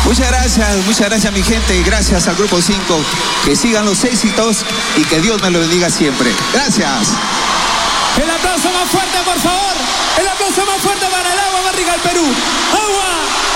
Muchas gracias mi gente, gracias al Grupo 5, que sigan los éxitos y que Dios me lo bendiga siempre. Gracias. El aplauso más fuerte, por favor. El aplauso más fuerte para el agua más rica del Perú.